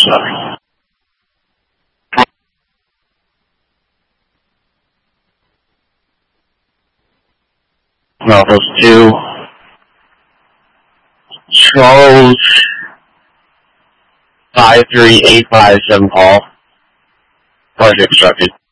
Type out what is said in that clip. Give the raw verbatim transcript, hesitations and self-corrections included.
sorry. Well, those two. Charles five three eight five seven call. Project constructed.